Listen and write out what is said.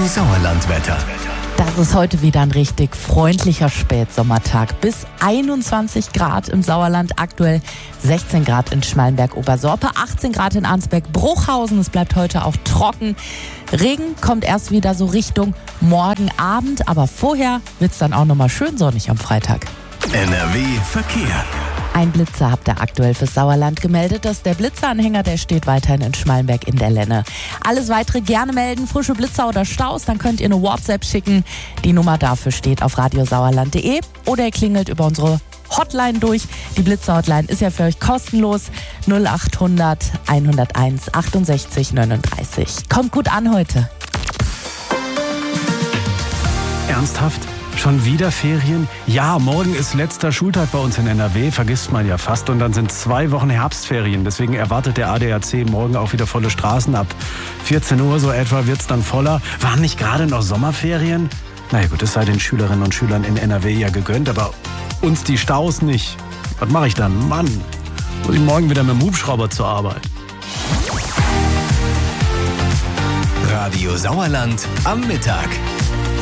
Sauerlandwetter. Das ist heute wieder ein richtig freundlicher Spätsommertag. Bis 21 Grad im Sauerland, aktuell 16 Grad in Schmallenberg-Obersorpe, 18 Grad in Arnsberg-Bruchhausen. Es bleibt heute auch trocken. Regen kommt erst wieder so Richtung morgen Abend, aber vorher wird es dann auch nochmal schön sonnig am Freitag. NRW Verkehr. Ein Blitzer habt ihr aktuell fürs Sauerland gemeldet. Das ist der Blitzeranhänger, der steht weiterhin in Schmallenberg in der Lenne. Alles weitere gerne melden, frische Blitzer oder Staus, dann könnt ihr eine WhatsApp schicken. Die Nummer dafür steht auf radiosauerland.de oder ihr klingelt über unsere Hotline durch. Die Blitzer-Hotline ist ja für euch kostenlos. 0800 101 68 39. Kommt gut an heute. Ernsthaft? Schon wieder Ferien? Ja, morgen ist letzter Schultag bei uns in NRW, vergisst man ja fast. Und dann sind 2 Wochen Herbstferien. Deswegen erwartet der ADAC morgen auch wieder volle Straßen. Ab 14 Uhr so etwa wird's dann voller. Waren nicht gerade noch Sommerferien? Na ja gut, es sei den Schülerinnen und Schülern in NRW ja gegönnt, aber uns die Staus nicht. Was mache ich dann? Mann, muss ich morgen wieder mit dem Hubschrauber zur Arbeit. Radio Sauerland am Mittag.